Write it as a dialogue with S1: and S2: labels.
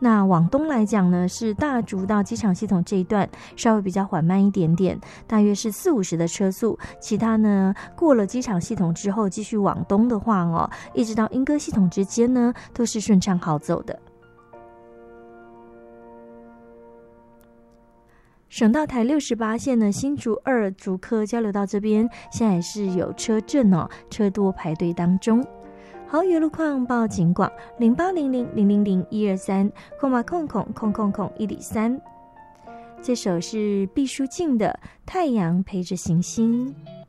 S1: 那往东来讲呢，是大竹到机场系统这一段稍微比较缓慢一点点，大约是40-50的车速。其他呢，过了机场系统之后，继续往东的话哦，一直到莺歌系统之间呢，都是顺畅好走的。省道台68线呢，新竹2竹科交流道这边现在也是有车阵哦，车多排队当中。好，有路况报警广0800000103，103。这首是毕书尽的《太阳陪着行星》。